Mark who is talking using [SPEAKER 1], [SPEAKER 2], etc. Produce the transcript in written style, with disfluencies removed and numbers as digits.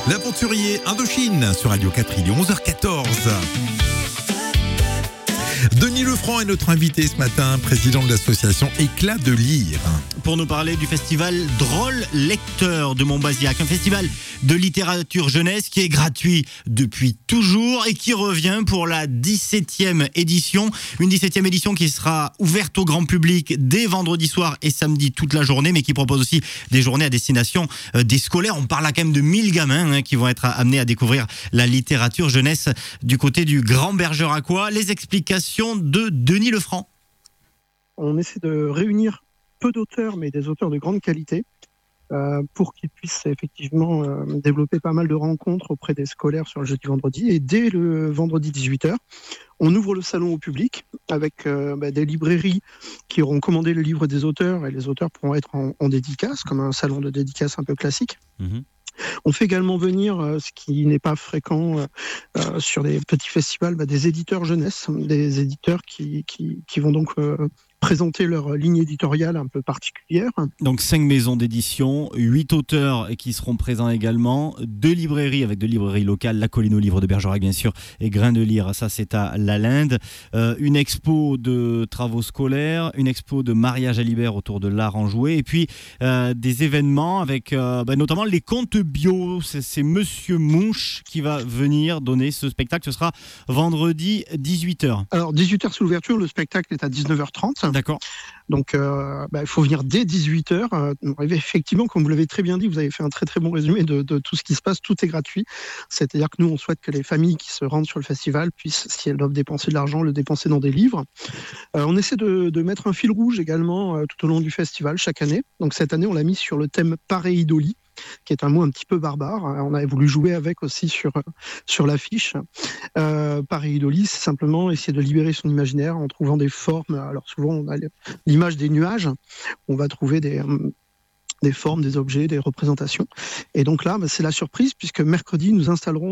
[SPEAKER 1] L'aventurier Indochine sur Radio 4, il est 11h14. Denis Lefranc est notre invité ce matin, président de l'association Éclat de lire.
[SPEAKER 2] Pour nous parler du festival Drôle Lecteur de Montbazillac, un festival de littérature jeunesse qui est gratuit depuis toujours et qui revient pour la 17e édition. Une 17e édition qui sera ouverte au grand public dès vendredi soir et samedi toute la journée, mais qui propose aussi des journées à destination des scolaires. On parle là quand même de 1000 gamins qui vont être amenés à découvrir la littérature jeunesse du côté du Grand Bergeracois. Les explications de Denis Lefranc.
[SPEAKER 3] On essaie de réunir peu d'auteurs, mais des auteurs de grande qualité, pour qu'ils puissent effectivement développer pas mal de rencontres auprès des scolaires sur le jeudi vendredi. Et dès le vendredi 18h, on ouvre le salon au public avec des librairies qui auront commandé le livre des auteurs, et les auteurs pourront être en dédicace, comme un salon de dédicace un peu classique. On fait également venir, ce qui n'est pas fréquent sur les petits festivals, des éditeurs jeunesse, des éditeurs qui vont donc présenter leur ligne éditoriale un peu particulière.
[SPEAKER 2] Donc 5 maisons d'édition, 8 auteurs qui seront présents également, 2 librairies avec 2 librairies locales, la Colline au Livre de Bergerac bien sûr, et Grain de Lire, ça c'est à La Linde, une expo de travaux scolaires, une expo de mariage à Libère autour de l'art en jouet, et puis des événements avec notamment les contes bio. C'est Monsieur Mouche qui va venir donner ce spectacle, ce sera vendredi 18h.
[SPEAKER 3] Alors 18h c'est l'ouverture, le spectacle est à 19h30.
[SPEAKER 2] D'accord.
[SPEAKER 3] Donc, il faut venir dès 18h. Effectivement, comme vous l'avez très bien dit, vous avez fait un très très bon résumé de tout ce qui se passe. Tout est gratuit. C'est-à-dire que nous, on souhaite que les familles qui se rendent sur le festival puissent, si elles doivent dépenser de l'argent, le dépenser dans des livres. On essaie de mettre un fil rouge également tout au long du festival chaque année. Donc cette année, on l'a mis sur le thème pareidolie, qui est un mot un petit peu barbare. On a voulu jouer avec aussi sur l'affiche. Pareidolie, c'est simplement essayer de libérer son imaginaire en trouvant des formes. Alors souvent, on a l'image des nuages. On va trouver des formes, des objets, des représentations. Et donc là, c'est la surprise, puisque mercredi, nous installerons